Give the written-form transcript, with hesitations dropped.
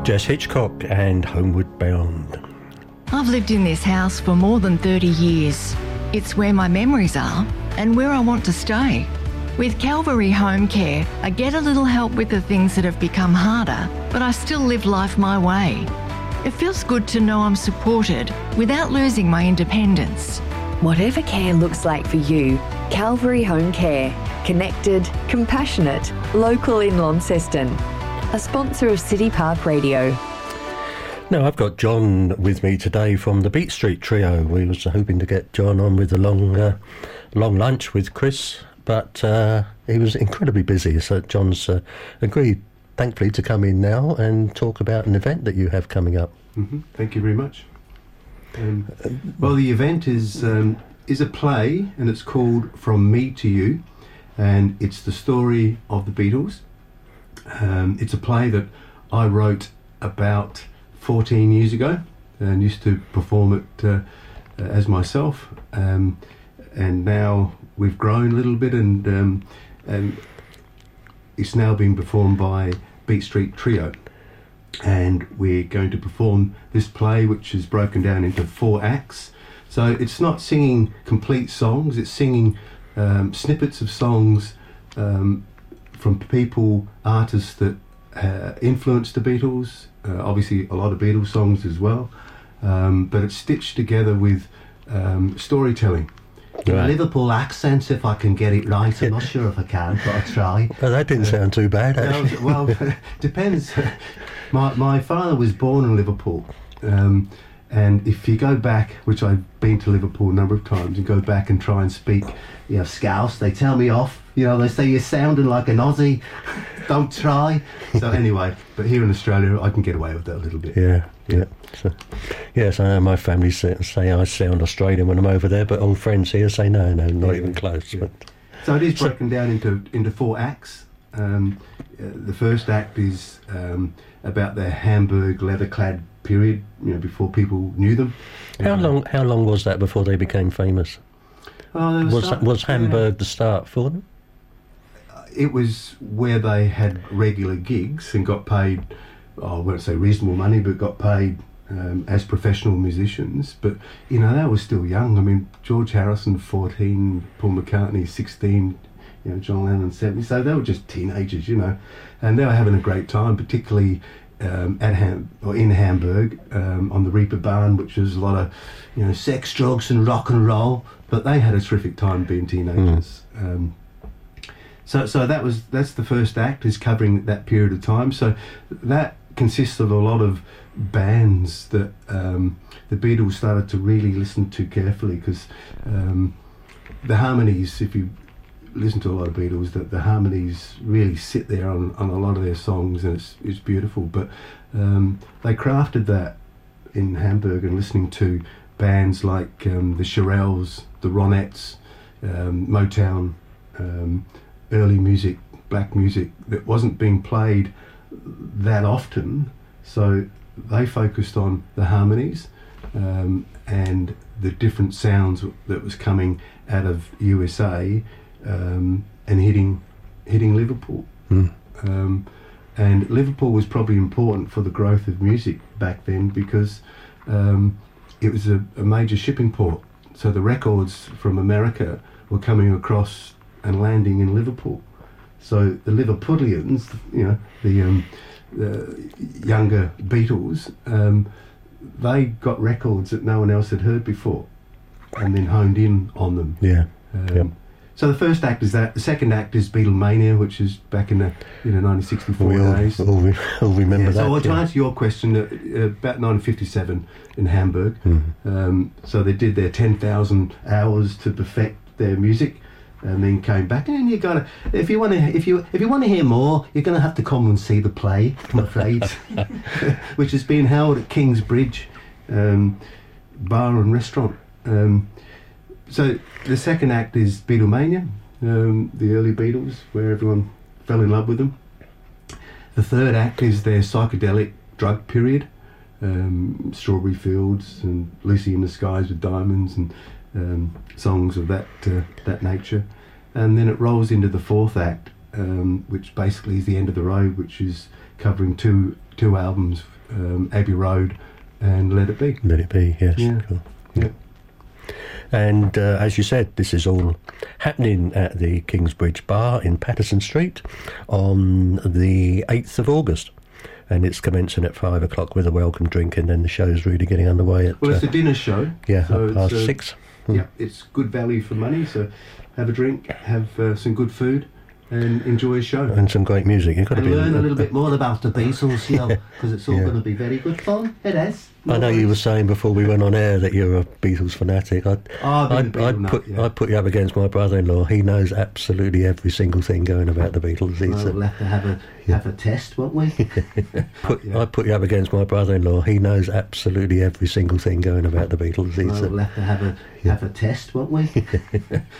Jess Hitchcock and Homeward Bound. I've lived in this house for more than 30 years. It's where my memories are and where I want to stay. With Calvary Home Care, I get a little help with the things that have become harder, but I still live life my way. It feels good to know I'm supported without losing my independence. Whatever care looks like for you, Calvary Home Care. Connected, compassionate, local in Launceston. A sponsor of City Park Radio. Now, I've got John with me today from the Beat Street Trio. We was hoping to get John on with a long lunch with Chris, but he was incredibly busy, so John's agreed, thankfully, to come in now and talk about an event that you have coming up. Mm-hmm. Thank you very much. Well, the event is a play, and it's called From Me to You, and it's the story of the Beatles. It's a play that I wrote about 14 years ago and used to perform it as myself, and now we've grown a little bit, and it's now being performed by Beat Street Trio, and we're going to perform this play, which is broken down into 4 acts. So it's not singing complete songs, it's singing snippets of songs from people, artists that influenced the Beatles, obviously a lot of Beatles songs as well, but it's stitched together with storytelling. Right. Liverpool accents, if I can get it right. I'm not sure if I can, but I'll try. Well, that didn't sound too bad, actually. No, well, depends. My father was born in Liverpool, and if you go back, which I've been to Liverpool a number of times, and go back and try and speak, Scouse, they tell me off. They say you're sounding like an Aussie. Don't try. So anyway, but here in Australia, I can get away with that a little bit. Yeah. So, yes, I know my family say I sound Australian when I'm over there, but all friends here say no, not even close. Yeah. But, so it is broken down into 4 acts. The first act is about the Hamburg leather-clad period, before people knew them. How long was that before they became famous? Was Hamburg the start for them? It was where they had regular gigs and got paid, I won't say reasonable money, but got paid as professional musicians. But, they were still young. I mean, George Harrison, 14, Paul McCartney, 16, John Lennon, 17. So they were just teenagers, and they were having a great time, particularly in Hamburg, on the Reeperbahn, which was a lot of, sex, drugs and rock and roll. But they had a terrific time being teenagers. So that's the first act, is covering that period of time. So that consists of a lot of bands that the Beatles started to really listen to carefully, because the harmonies, if you listen to a lot of Beatles, the harmonies really sit there on a lot of their songs, and it's beautiful. But they crafted that in Hamburg, and listening to bands like the Shirelles, the Ronettes, Motown, early music, black music that wasn't being played that often, so they focused on the harmonies and the different sounds that was coming out of USA and hitting Liverpool. And Liverpool was probably important for the growth of music back then, because it was a major shipping port, so the records from America were coming across and landing in Liverpool. So the Liverpudlians, the younger Beatles, they got records that no one else had heard before, and then honed in on them. Yeah. So the first act is that. The second act is Beatlemania, which is back in the 1964 days. All remember that. So to answer your question, about 1957 in Hamburg. So they did their 10,000 hours to perfect their music, and then came back. And you gotta, if you want to hear more, you're going to have to come and see the play, I'm afraid, which is being held at Kingsbridge Bar and Restaurant. So the second act is Beatlemania, the early Beatles, where everyone fell in love with them. The third act is their psychedelic drug period, Strawberry Fields and Lucy in the Skies with Diamonds, and songs of that nature. And then it rolls into the fourth act, which basically is the end of the road, which is covering two albums, Abbey Road and Let It Be. Let It Be, yes. Yeah. Cool. Yeah. And as you said, this is all happening at the Kingsbridge Bar in Patterson Street on the 8th of August. And it's commencing at 5 o'clock with a welcome drink, and then the show's really getting underway at... Well, it's a dinner show. Yeah, so half past 6. Yeah, it's good value for money, so have a drink, have some good food, and enjoy a show. And some great music. You've got to And be learn a little bit more about the Beatles, you know, because it's all Yeah. going to be very good fun. It is. I know you were saying before we went on air that you're a Beatles fanatic. I've been a Beatle nut, yeah. I'd put you up against my brother-in-law. He knows absolutely every single thing going about the Beatles. Well, we'll have to have a test, won't we? I'd put you up against my brother-in-law. He knows absolutely every single thing going about the Beatles. Well, we'll have to have a test, won't we?